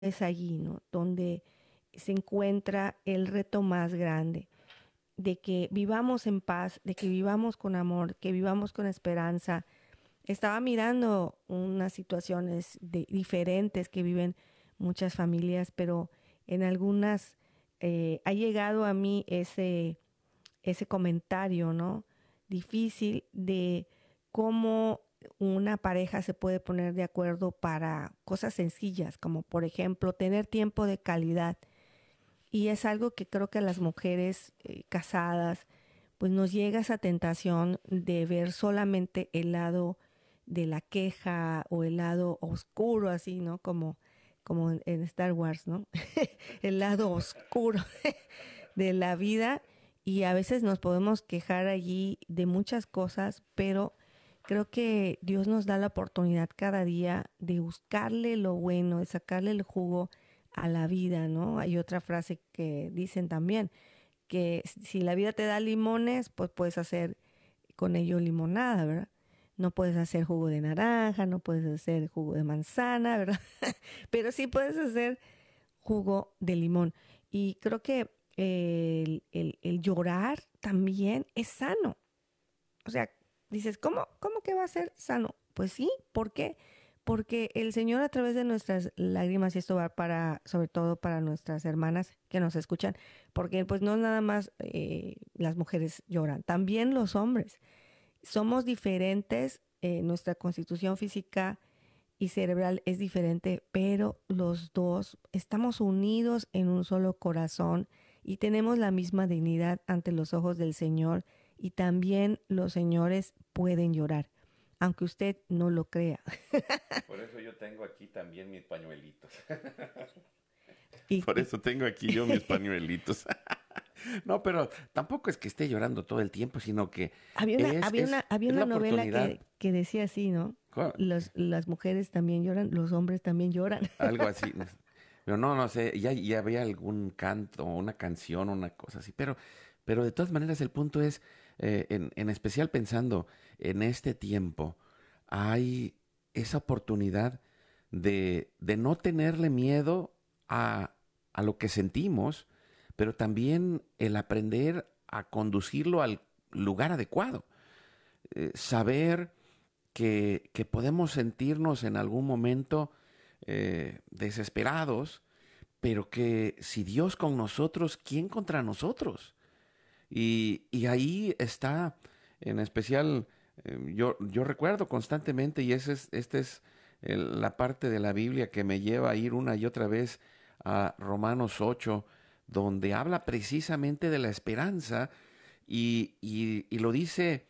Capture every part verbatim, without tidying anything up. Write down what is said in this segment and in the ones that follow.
es allí, ¿no? Donde se encuentra el reto más grande de que vivamos en paz, de que vivamos con amor, que vivamos con esperanza. Estaba mirando unas situaciones de- diferentes que viven muchas familias, pero en algunas eh, ha llegado a mí ese, ese comentario, ¿no? Difícil de cómo una pareja se puede poner de acuerdo para cosas sencillas, como por ejemplo tener tiempo de calidad. Y es algo que creo que a las mujeres eh, casadas, pues nos llega esa tentación de ver solamente el lado de la queja o el lado oscuro, así, ¿no? Como, como en, en Star Wars, ¿no? El lado oscuro de la vida. Y a veces nos podemos quejar allí de muchas cosas, pero creo que Dios nos da la oportunidad cada día de buscarle lo bueno, de sacarle el jugo a la vida, ¿no? Hay otra frase que dicen también, que si la vida te da limones, pues puedes hacer con ello limonada, ¿verdad? No puedes hacer jugo de naranja, no puedes hacer jugo de manzana, ¿verdad? Pero sí puedes hacer jugo de limón. Y creo que el, el, el llorar también es sano. O sea, dices, ¿cómo, cómo que va a ser sano? Pues sí, ¿por qué? Porque el Señor a través de nuestras lágrimas, y esto va para, sobre todo para nuestras hermanas que nos escuchan, porque pues no nada más eh, las mujeres lloran, también los hombres. Somos diferentes, eh, nuestra constitución física y cerebral es diferente, pero los dos estamos unidos en un solo corazón y tenemos la misma dignidad ante los ojos del Señor, y también los señores pueden llorar, aunque usted no lo crea. Por eso yo tengo aquí también mis pañuelitos. Y, Por y eso tengo aquí yo mis pañuelitos. No, pero tampoco es que esté llorando todo el tiempo, sino que había una, es, había es, una, había es la una novela oportunidad. que, que decía así, ¿no? Co- Los, las mujeres también lloran, los hombres también lloran. Algo así. Pero no, no sé, ya, ya había algún canto, una canción, una cosa así. Pero, pero de todas maneras el punto es, eh, en, en especial pensando en este tiempo, hay esa oportunidad de, de no tenerle miedo a, a lo que sentimos, pero también el aprender a conducirlo al lugar adecuado. Eh, saber que, que podemos sentirnos en algún momento eh, desesperados, pero que si Dios con nosotros, ¿quién contra nosotros? Y, y ahí está, en especial, eh, yo, yo recuerdo constantemente, y ese es, esta es el- la parte de la Biblia que me lleva a ir una y otra vez a Romanos ocho, donde habla precisamente de la esperanza, y, y- y lo dice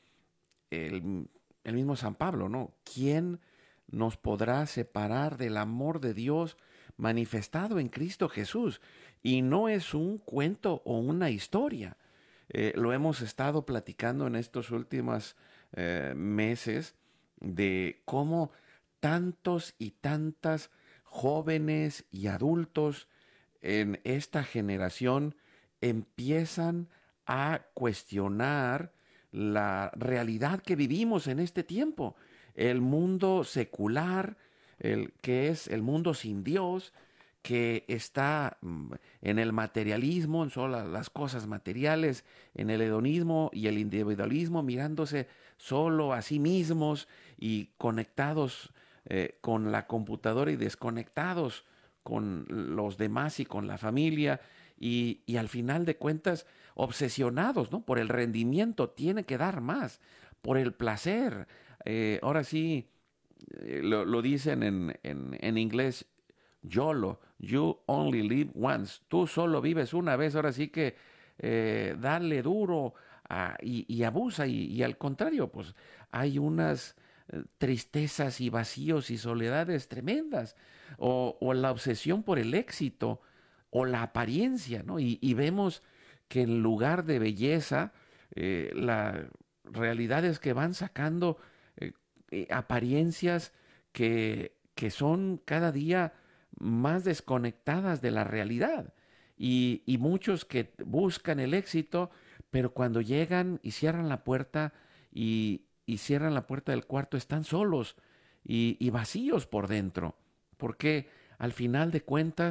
el, el mismo San Pablo, ¿no? ¿Quién nos podrá separar del amor de Dios manifestado en Cristo Jesús? Y no es un cuento o una historia. Eh, lo hemos estado platicando en estos últimos eh, meses de cómo tantos y tantas jóvenes y adultos en esta generación empiezan a cuestionar la realidad que vivimos en este tiempo, el mundo secular, el que es el mundo sin Dios, que está mm, en el materialismo, en solo las cosas materiales, en el hedonismo y el individualismo, mirándose solo a sí mismos y conectados eh, con la computadora y desconectados con los demás y con la familia, y, y al final de cuentas obsesionados, ¿no? Por el rendimiento, tiene que dar más, por el placer. Eh, ahora sí, eh, lo, lo dicen en, en, en inglés, YOLO, you only live once, tú solo vives una vez, ahora sí que eh, dale duro a, y, y abusa, y, y al contrario, pues hay unas eh, tristezas y vacíos y soledades tremendas, o, o la obsesión por el éxito, o la apariencia, ¿no? Y, y vemos que en lugar de belleza, eh, la realidad es que van sacando eh, eh, apariencias que, que son cada día más desconectadas de la realidad. Y, y muchos que buscan el éxito, pero cuando llegan y cierran la puerta y, y cierran la puerta del cuarto, están solos y, y vacíos por dentro. Porque al final de cuentas,